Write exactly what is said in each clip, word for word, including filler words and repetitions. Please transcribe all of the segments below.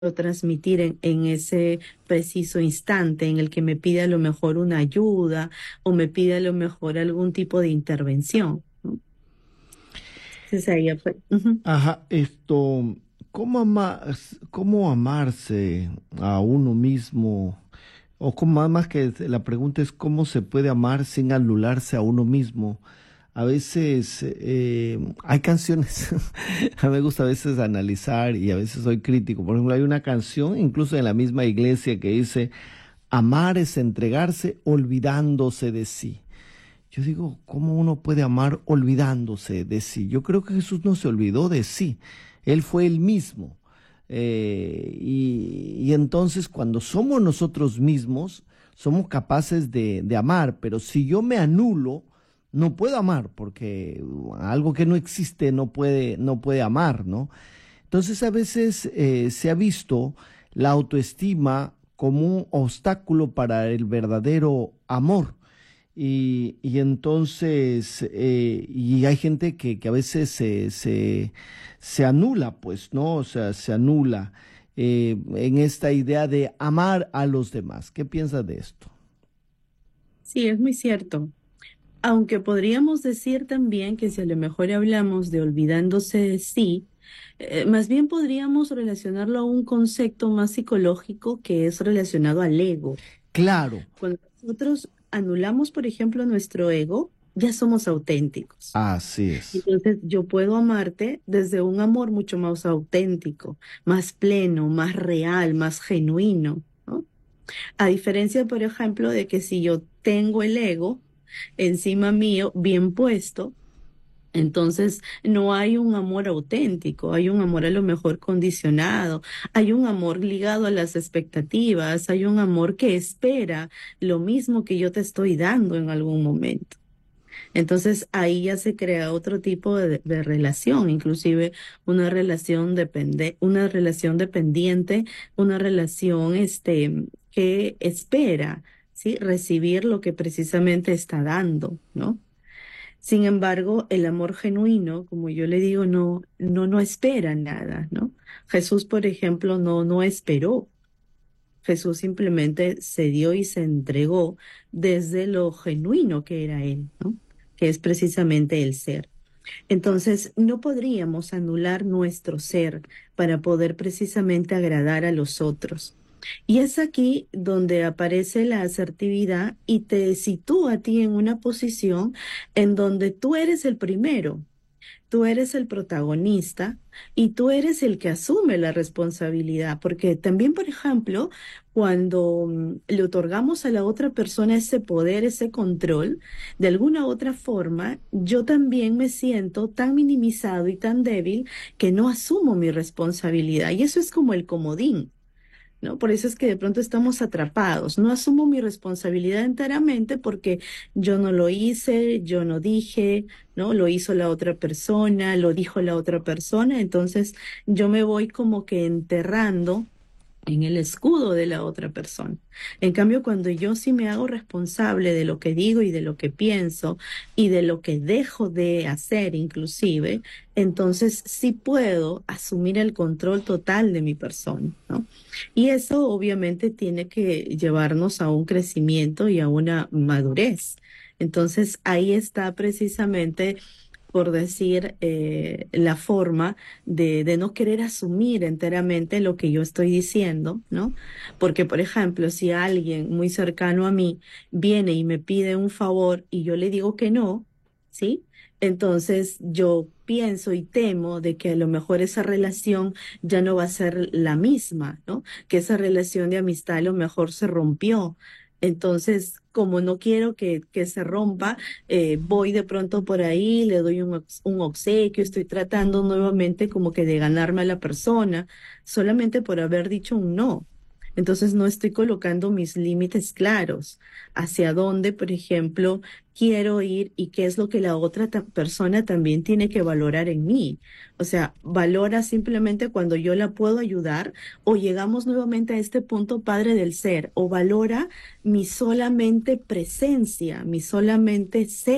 transmitir en, en ese preciso instante en el que me pide a lo mejor una ayuda o me pide a lo mejor algún tipo de intervención, ¿no? Entonces ahí, apa- ujú. Ajá, esto, ¿cómo ama- cómo amarse a uno mismo? O cómo, más que la pregunta es cómo se puede amar sin anularse a uno mismo. A veces eh, hay canciones, a mí me gusta a veces analizar y a veces soy crítico. Por ejemplo, hay una canción, incluso en la misma iglesia, que dice, amar es entregarse olvidándose de sí. Yo digo, ¿cómo uno puede amar olvidándose de sí? Yo creo que Jesús no se olvidó de sí, Él fue Él mismo. Eh, y, y entonces cuando somos nosotros mismos, somos capaces de, de amar, pero si yo me anulo, no puedo amar, porque algo que no existe no puede, no puede amar, ¿no? Entonces a veces eh, se ha visto la autoestima como un obstáculo para el verdadero amor. Y, y entonces, eh, y hay gente que, que a veces se, se, se anula, pues, ¿no? O sea, se anula eh, en esta idea de amar a los demás. ¿Qué piensas de esto? Sí, es muy cierto. Aunque podríamos decir también que si a lo mejor hablamos de olvidándose de sí, eh, más bien podríamos relacionarlo a un concepto más psicológico que es relacionado al ego. Claro, Cuando nosotros anulamos, por ejemplo, nuestro ego, ya somos auténticos. así es. Entonces, yo puedo amarte desde un amor mucho más auténtico, más pleno, más real, más genuino, ¿no? A diferencia, por ejemplo, de que si yo tengo el ego encima mío, bien puesto, entonces no hay un amor auténtico, hay un amor a lo mejor condicionado, hay un amor ligado a las expectativas, hay un amor que espera lo mismo que yo te estoy dando en algún momento. Entonces ahí ya se crea otro tipo de, de relación, inclusive una relación depende, una relación dependiente, una relación este, que espera, ¿sí? Recibir lo que precisamente está dando, ¿no? Sin embargo, el amor genuino, como yo le digo, no, no, no espera nada, ¿no? Jesús, por ejemplo, no, no esperó. Jesús simplemente se dio y se entregó desde lo genuino que era él, ¿no? Que es precisamente el ser. Entonces, no podríamos anular nuestro ser para poder precisamente agradar a los otros. Y es aquí donde aparece la asertividad y te sitúa a ti en una posición en donde tú eres el primero. Tú eres el protagonista y tú eres el que asume la responsabilidad, porque también, por ejemplo, cuando mm, le otorgamos a la otra persona ese poder, ese control, de alguna u otra forma, yo también me siento tan minimizado y tan débil que no asumo mi responsabilidad. Y eso es como el comodín. ¿No? Por eso es que de pronto estamos atrapados. No asumo mi responsabilidad enteramente porque yo no lo hice, yo no dije, ¿no? Lo hizo la otra persona, lo dijo la otra persona. Entonces yo me voy como que enterrando en el escudo de la otra persona. En cambio, cuando yo sí me hago responsable de lo que digo y de lo que pienso y de lo que dejo de hacer inclusive, entonces sí puedo asumir el control total de mi persona, ¿no? Y eso obviamente tiene que llevarnos a un crecimiento y a una madurez. Entonces ahí está precisamente por decir, eh, la forma de, de no querer asumir enteramente lo que yo estoy diciendo, ¿no? Porque, por ejemplo, si alguien muy cercano a mí viene y me pide un favor y yo le digo que no, ¿sí? Entonces yo pienso y temo de que a lo mejor esa relación ya no va a ser la misma, ¿no? Que esa relación de amistad a lo mejor se rompió. Entonces, como no quiero que, que se rompa, eh, voy de pronto por ahí, le doy un, obs- un obsequio, estoy tratando nuevamente como que de ganarme a la persona, solamente por haber dicho un no. Entonces no estoy colocando mis límites claros hacia dónde, por ejemplo, quiero ir y qué es lo que la otra ta- persona también tiene que valorar en mí. O sea, valora simplemente cuando yo la puedo ayudar o llegamos nuevamente a este punto padre del ser o valora mi solamente presencia, mi solamente ser,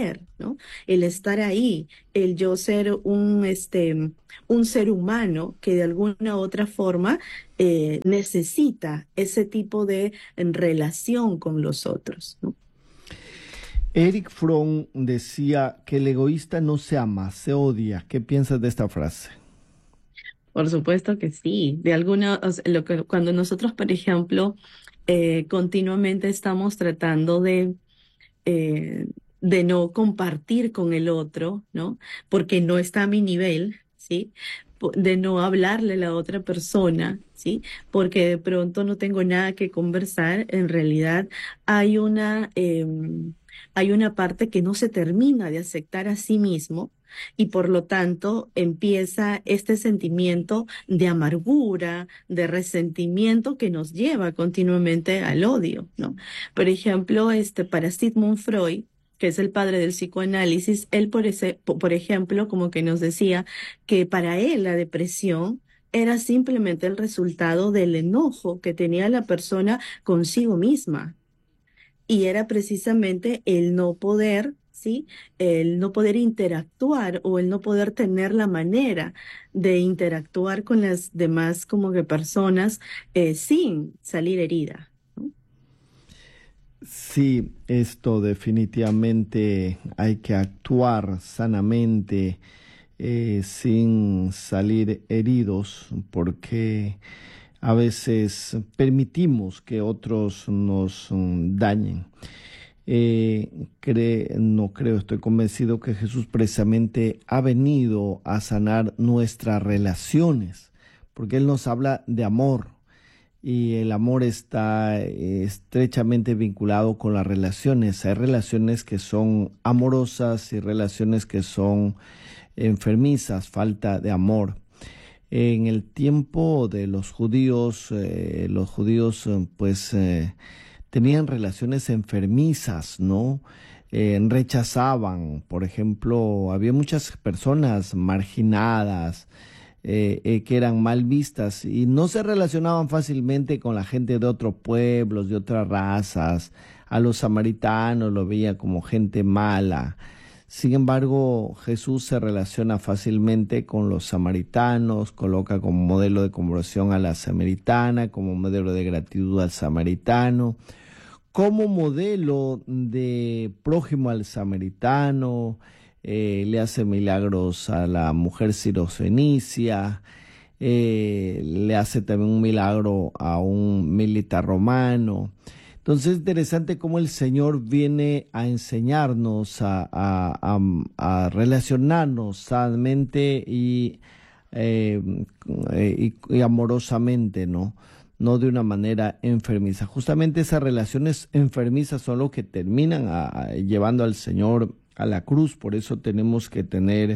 ¿no? El estar ahí, el yo ser un, este, un ser humano que de alguna u otra forma eh, necesita ese tipo de en relación con los otros, ¿no? Eric Fromm decía que el egoísta no se ama, se odia. ¿Qué piensas de esta frase? Por supuesto que sí. De alguna, o sea, lo que, cuando nosotros, por ejemplo, eh, continuamente estamos tratando de, eh, de no compartir con el otro, ¿no? Porque no está a mi nivel, ¿sí? Po- De no hablarle a la otra persona, ¿sí? Porque de pronto no tengo nada que conversar. En realidad hay una, em, hay una parte que no se termina de aceptar a sí mismo. Y por lo tanto empieza este sentimiento de amargura, de resentimiento que nos lleva continuamente al odio, ¿no? Por ejemplo, este, para Sigmund Freud, que es el padre del psicoanálisis, él, por ese, po- por ejemplo, como que nos decía que para él la depresión era simplemente el resultado del enojo que tenía la persona consigo misma. Y era precisamente el no poder, ¿sí? El no poder interactuar o el no poder tener la manera de interactuar con las demás como que personas eh, sin salir herida, ¿no? Sí, esto definitivamente hay que actuar sanamente, eh, sin salir heridos, porque a veces permitimos que otros nos mm, dañen. Eh, cre- no creo, estoy convencido que Jesús precisamente ha venido a sanar nuestras relaciones, porque Él nos habla de amor y el amor está eh, estrechamente vinculado con las relaciones. Hay relaciones que son amorosas y relaciones que son enfermizas, falta de amor. En el tiempo de los judíos, eh, los judíos eh, pues eh, tenían relaciones enfermizas, ¿no? Eh, rechazaban, por ejemplo, había muchas personas marginadas, eh, eh, que eran mal vistas y no se relacionaban fácilmente con la gente de otros pueblos, de otras razas. A los samaritanos lo veía como gente mala. Sin embargo, Jesús se relaciona fácilmente con los samaritanos, coloca como modelo de conversión a la samaritana, como modelo de gratitud al samaritano, como modelo de prójimo al samaritano, eh, le hace milagros a la mujer sirofenicia, eh, le hace también un milagro a un militar romano. Entonces es interesante cómo el Señor viene a enseñarnos a, a- a- a relacionarnos sanamente y, eh, eh, y, y amorosamente, ¿no? No de una manera enfermiza. Justamente esas relaciones enfermizas son lo que terminan a- a- llevando al Señor a la cruz. Por eso tenemos que tener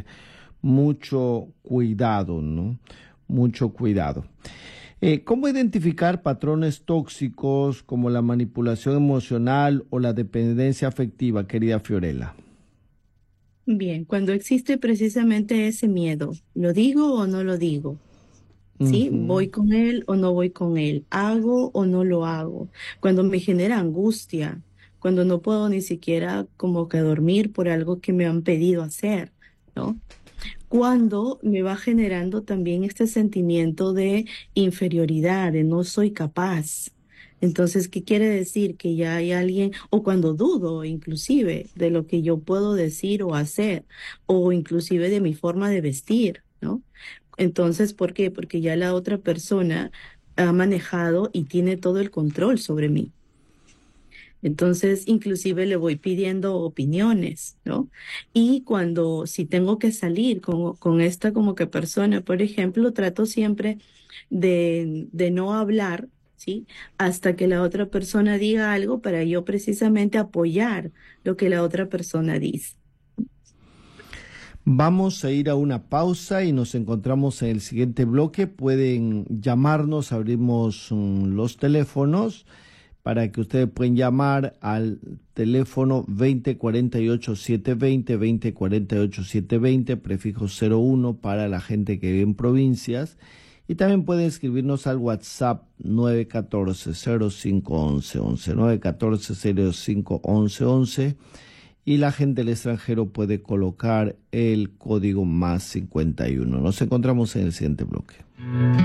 mucho cuidado, ¿no? Mucho cuidado. Eh, ¿cómo identificar patrones tóxicos como la manipulación emocional o la dependencia afectiva, querida Fiorella? Bien, cuando existe precisamente ese miedo, ¿lo digo o no lo digo? ¿Sí? Ujú. ¿Voy con él o no voy con él? ¿Hago o no lo hago? Cuando me genera angustia, cuando no puedo ni siquiera como que dormir por algo que me han pedido hacer, ¿no? Cuando me va generando también este sentimiento de inferioridad, de no soy capaz. Entonces, ¿qué quiere decir? Que ya hay alguien, o cuando dudo inclusive de lo que yo puedo decir o hacer, o inclusive de mi forma de vestir, ¿no? Entonces, ¿por qué? Porque ya la otra persona ha manejado y tiene todo el control sobre mí. Entonces, inclusive le voy pidiendo opiniones, ¿no? Y cuando, si tengo que salir con, con esta como que persona, por ejemplo, trato siempre de, de no hablar, ¿sí? Hasta que la otra persona diga algo para yo precisamente apoyar lo que la otra persona dice. Vamos a ir a una pausa y nos encontramos en el siguiente bloque. Pueden llamarnos, abrimos mm, los teléfonos para que ustedes puedan llamar al teléfono veinte cuarenta y ocho setecientos veinte, veinte cuarenta y ocho setecientos veinte, prefijo cero uno para la gente que vive en provincias. Y también pueden escribirnos al WhatsApp nueve uno cuatro cero cinco uno uno once, nueve uno cuatro cero cinco uno uno once. y la gente del extranjero puede colocar el código más cincuenta y uno. Nos encontramos en el siguiente bloque.